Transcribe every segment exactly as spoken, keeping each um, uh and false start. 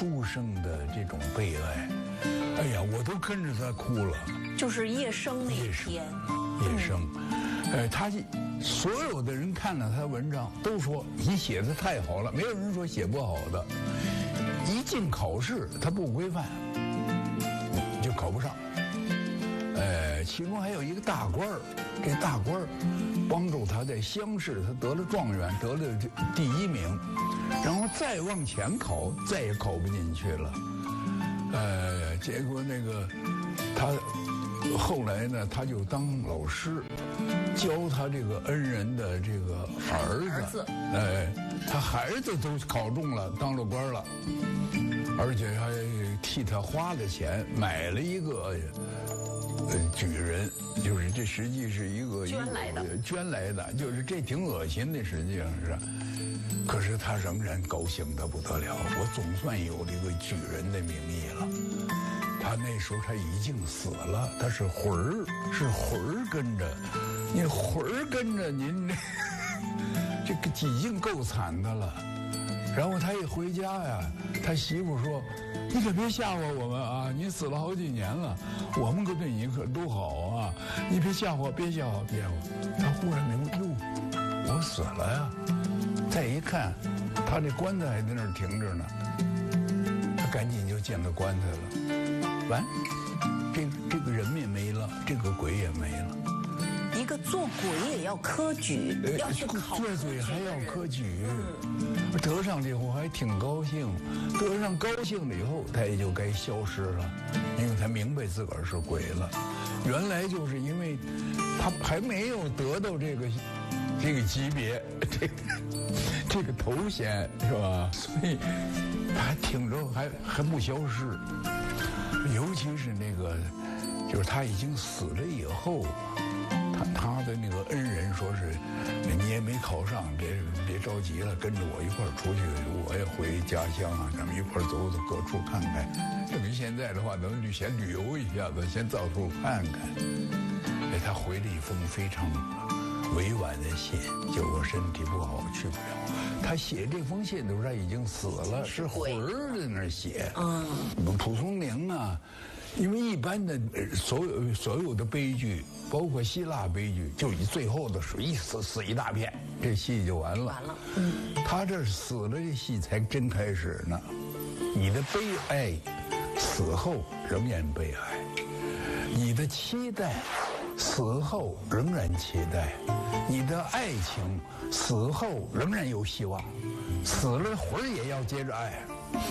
书生的这种悲哀，哎呀，我都跟着他哭了。 就是叶生那一篇， 叶生，呃，他所有的人看了他的文章都说你写的太好了，没有人说写不好的。一进考试，他不规范，就考不上。呃，其中还有一个大官儿，这大官儿帮助他在乡试，他得了状元，得了第一名，然后再往前考，再也考不进去了。呃，结果那个他后来呢，他就当老师，教他这个恩人的这个儿子。儿子，哎，他孩子都考中了，当了官了，而且还替他花了钱买了一个。呃，举人，就是这实际是一个捐来的， 捐来的，就是这挺恶心的，实际上是。可是他仍然高兴得不得了，我总算有了一个举人的名义了。他那时候他已经死了，他是魂儿，是魂儿跟着，你魂儿跟着您这，这个已经够惨的了。然后他一回家呀，他媳妇说：“你可别吓唬我们啊！你死了好几年了，我们可对你可都好啊！你别吓唬，别吓唬，别吓唬。”他忽然明白，哟，我死了呀！再一看，他这棺材还在那儿停着呢，他赶紧就见到棺材了。完，这这个人也没了，这个鬼也没了。 一个做鬼也要科举，呃、要去考做鬼还要科举。嗯、得上以后还挺高兴，得上高兴了以后，他也就该消失了，因为他明白自个儿是鬼了。原来就是因为他还没有得到这个这个级别，这个这个头衔是吧？所以他还挺着还还不消失。尤其是那个，就是他已经死了以后。他的那个恩人说是，你也没考上，别别着急了，跟着我一块儿出去，我也回家乡啊，咱们一块儿走走各处看看。这比现在的话，能旅先旅游一下子，先到处看看。哎，他回了一封非常委婉的信，就我身体不好去不了。他写这封信的时候，他已经死了，是魂儿在那儿写。嗯，蒲松龄啊。因为一般的所有所有的悲剧，包括希腊悲剧，就以最后的时候一死死一大片，这戏就完了。 完了，嗯， 他这死了，这戏才真开始呢。你的悲哀，死后仍然悲哀；你的期待，死后仍然期待；你的爱情，死后仍然有希望。死了魂儿也要接着爱。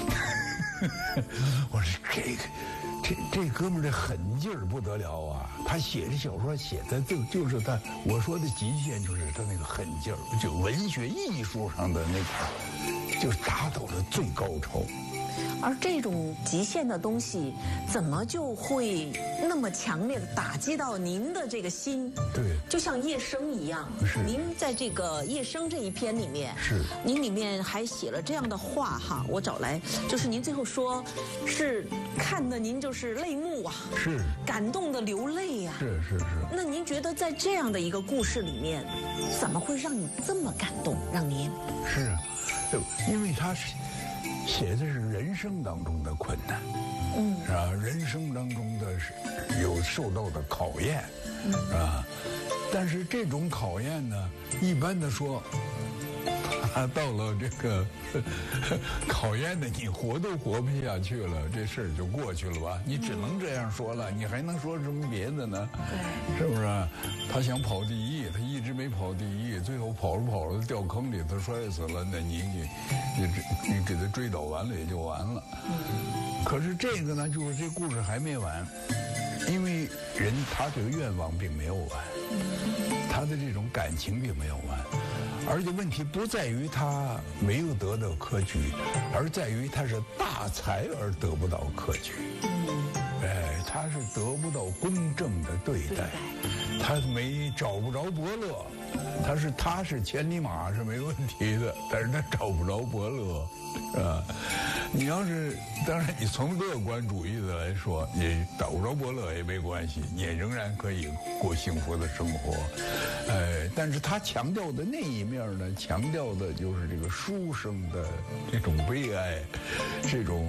我说这个。这这哥们儿这狠劲儿不得了啊！他写这小说写的就就是他，我说的极限就是他那个狠劲儿，就文学艺术上的那个，就达到了最高潮。 而这种极限的东西，怎么就会那么强烈的打击到您的这个心？ 对， 就像叶生一样。 是。 您在这个叶生这一篇里面， 是。 您里面还写了这样的话哈，我找来，就是您最后说，是看得您就是泪目啊， 是。 感动的流泪呀、啊。 是是是。 那您觉得在这样的一个故事里面，怎么会让你这么感动？让您？ 是啊，因为他是。写的是人生当中的困难，嗯，是吧？人生当中的是有受到的考验，嗯，是吧？但是这种考验呢，一般的说，他到了这个考验的你活都活不下去了，这事儿就过去了吧？你只能这样说了，你还能说什么别的呢？对，是不是？他想跑第一，他一直没跑第一，最后跑着跑着掉坑里，他摔死了，那你你你你给他追倒完了也就完了。嗯。可是这个呢，就是这故事还没完，因为人他这个愿望并没有完，他的这种感情并没有完。而且问题不在于他没有得到科举，而在于他是大才而得不到科举。哎，他是得不到公正的对待，他没找不着伯乐，他是他是千里马是没问题的，但是他找不着伯乐，是吧？你要是当然你从乐观主义的来说，你找不着伯乐也没关系，你也仍然可以过幸福的生活。呃，但是他强调的那一面呢，强调的就是这个书生的这种悲哀，这种